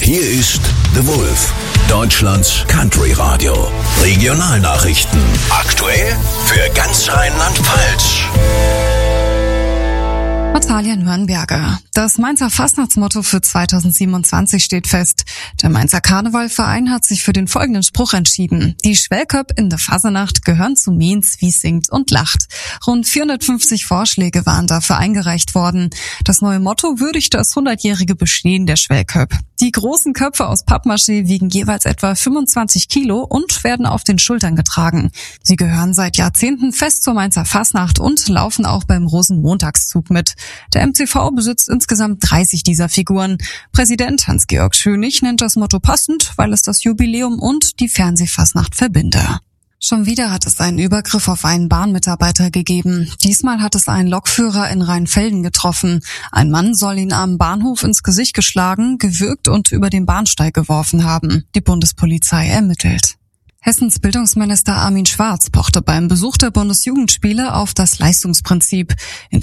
Hier ist The Wolf, Deutschlands Country Radio. Regionalnachrichten. Aktuell für ganz Rheinland-Pfalz. Natalia Nürnberger. Das Mainzer Fastnachtsmotto für 2027 steht fest. Der Mainzer Karnevalverein hat sich für den folgenden Spruch entschieden. Die Schwellköpp in der Fasernacht gehören zu Mainz, wie singt und lacht. Rund 450 Vorschläge waren dafür eingereicht worden. Das neue Motto würdigt das 100-jährige Bestehen der Schwellköpp. Die großen Köpfe aus Pappmaché wiegen jeweils etwa 25 Kilo und werden auf den Schultern getragen. Sie gehören seit Jahrzehnten fest zur Mainzer Fastnacht und laufen auch beim Rosenmontagszug mit. Der MCV besitzt insgesamt 30 dieser Figuren. Präsident Hans-Georg Schönig nennt das Motto passend, weil es das Jubiläum und die Fernsehfastnacht verbinde. Schon wieder hat es einen Übergriff auf einen Bahnmitarbeiter gegeben. Diesmal hat es einen Lokführer in Rheinfelden getroffen. Ein Mann soll ihn am Bahnhof ins Gesicht geschlagen, gewürgt und über den Bahnsteig geworfen haben. Die Bundespolizei ermittelt. Hessens Bildungsminister Armin Schwarz pochte beim Besuch der Bundesjugendspiele auf das Leistungsprinzip.